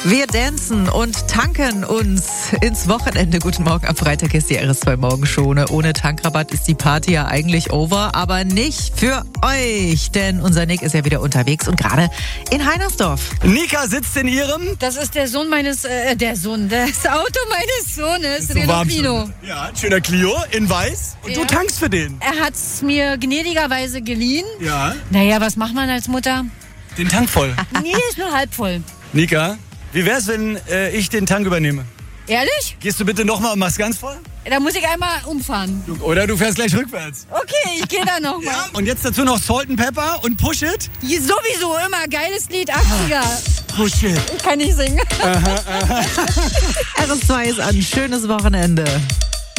Wir dancen und tanken uns ins Wochenende. Guten Morgen, am Freitag ist die RS2 Morgenschone. Ohne Tankrabatt ist die Party ja eigentlich over, aber nicht für euch, denn unser Nick ist ja wieder unterwegs und gerade in Heinersdorf. Nika sitzt in ihrem... Das ist der Sohn das Auto meines Sohnes, Renault Clio. Ja, ein schöner Clio in weiß. Und du tankst für den. Er hat's mir gnädigerweise geliehen. Ja. Naja, was macht man als Mutter? Den Tank voll. Nee, ist nur halb voll. Nika, wie wär's, wenn ich den Tank übernehme? Ehrlich? Gehst du bitte nochmal und machst ganz voll? Da muss ich einmal umfahren. Oder du fährst gleich rückwärts. Okay, ich gehe da nochmal. Ja, und jetzt dazu noch Salt and Pepper und Push It. Sowieso immer geiles Lied, 80er. Push It. Ich kann nicht singen. RS2 ist an. Schönes Wochenende.